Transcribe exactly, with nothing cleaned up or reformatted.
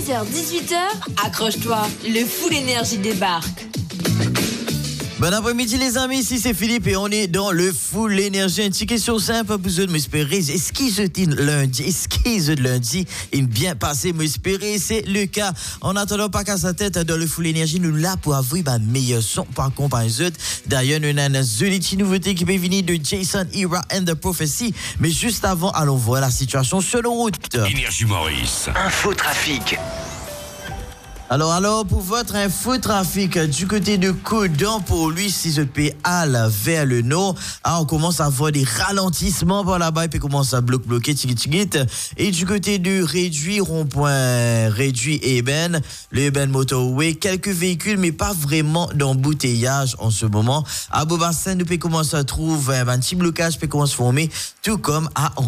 seize heures dix-huit heures, accroche-toi, le Full Énergie débarque. Bon après-midi les amis, ici c'est Philippe et on est dans le Full Énergie. Une petite question simple, vous de m'espérer. Est-ce qu'ils se disent lundi, est-ce qu'ils se lundi, et bien passé, m'espérer, c'est le cas. En attendant, pas qu'à sa tête dans le Full Énergie, nous là pour avoir un meilleur son par compagnie. D'ailleurs, nous avons une jolie nouveauté qui peut venir de Jason Ira and the Prophecy. Mais juste avant, allons voir la situation sur la route. Énergie Maurice. Infotrafic. Alors, alors, pour votre infotrafic du côté de Codan, pour lui, si je paie al vers le nord, ah, on commence à voir des ralentissements par là-bas, et puis commence à bloquer, bloquer, tigit, tigit. Et du côté de réduit, rond-point, réduit Eben, le Eben Motorway, quelques véhicules, mais pas vraiment d'embouteillage en ce moment. À Beaubassin, nous peut commencer à trouver un petit blocage, peut commencer à se former, tout comme à